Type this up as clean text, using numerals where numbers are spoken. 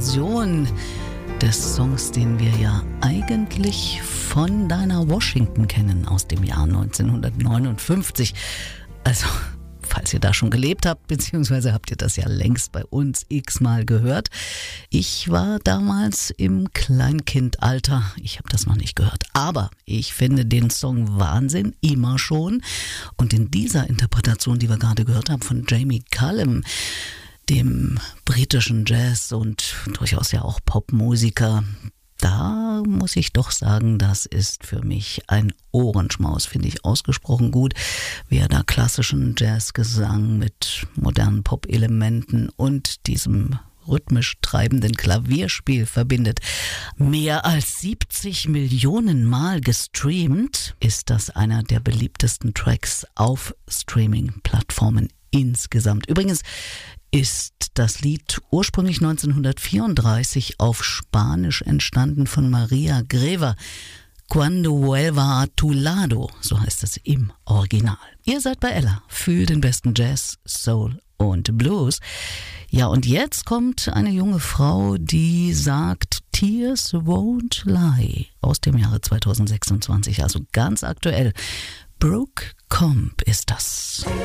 Version des Songs, den wir ja eigentlich von Dinah Washington kennen, aus dem Jahr 1959. Also, falls ihr da schon gelebt habt, beziehungsweise habt ihr das ja längst bei uns x-mal gehört. Ich war damals im Kleinkindalter, ich habe das noch nicht gehört, aber ich finde den Song Wahnsinn, immer schon. Und in dieser Interpretation, die wir gerade gehört haben von Jamie Cullum, dem britischen Jazz- und durchaus ja auch Popmusiker, da muss ich doch sagen, das ist für mich ein Ohrenschmaus, finde ich ausgesprochen gut, wie er da klassischen Jazzgesang mit modernen Pop-Elementen und diesem rhythmisch treibenden Klavierspiel verbindet. Mehr als 70 Millionen Mal gestreamt, ist das einer der beliebtesten Tracks auf Streaming-Plattformen insgesamt. Übrigens ist das Lied ursprünglich 1934 auf Spanisch entstanden von Maria Greva. Cuando vuelva a tu lado, so heißt es im Original. Ihr seid bei Ella für den besten Jazz, Soul und Blues. Ja, und jetzt kommt eine junge Frau, die sagt, Tears won't lie, aus dem Jahre 2026, also ganz aktuell. Brooke Comp ist das.